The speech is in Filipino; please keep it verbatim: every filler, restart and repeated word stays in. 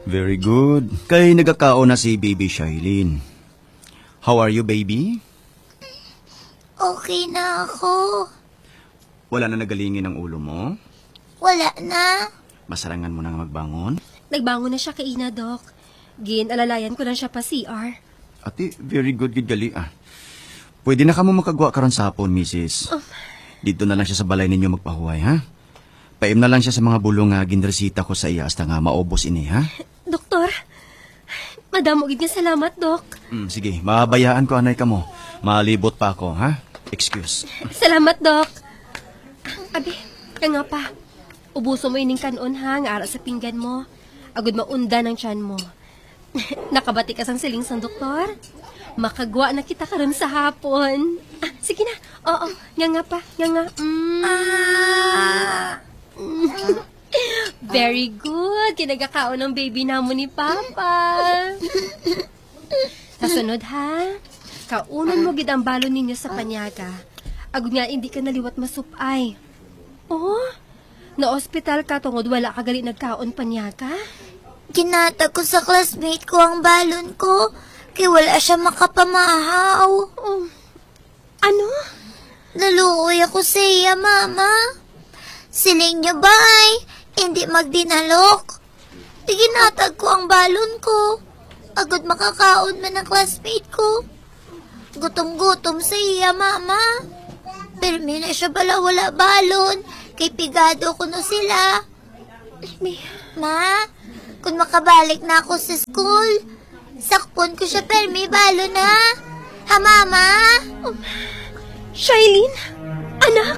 Very good. Kay nagakao na si baby Shailene. How are you, baby? Okay na ako. Wala na nagalingin ang ulo mo? Wala na. Masarangan mo nang magbangon? Nagbangon na siya kay ina, Doc. Gin, alalayan ko na siya pa C R. Ate, very good, good gali ah. Pwede na ka mo makagwa karon sa hapon, missus. Oh. Dito na lang siya sa balay ninyo magpahuway, ha? Paim na lang siya sa mga bulong nga ginresita ko sa iya hasta nga maubos ini, ha? Doktor, madamo gid nga salamat, Doc. Mm, sige, mabayaan ko anay ka mo. Malibot pa ako, ha? Excuse. Salamat, Doc. Abi, kaya nga pa. Ubuso mo ining kanon, ha? Nga ara sa pinggan mo. Agud maunda ng tiyan mo. Nakabati ka sang siling sang doktor? Makagwa na kita karon sa hapon. Ah, sige na. Oo, nga nga pa. Nga nga. Mm. Ah. Very good. Kinagakaon ng baby namo ni Papa. Kasunod, ha? Kaunan mo gid ang balon ninyo sa panyaga. Agud nga hindi ka naliwat masupay. Oh, na-hospital ka tungod wala ka gali nagkaon panyaga? Ginatag ko sa classmate ko ang balon ko. Kaya wala siya makapamahaw. Oh, ano? Naluoy ako sa iya, Mama. Siling niyo ba ay hindi magdinalok? Di ginatag ko ang balon ko. Agad makakaon man ang classmate ko. Gutom-gutom sa iya, Mama. Pero may na siya bala wala balon. Kay pigado ko no sila. Ma, kung makabalik na ako sa school, sakpon ko siya pero may balon na. Ha, Mama? Shailene? Anak?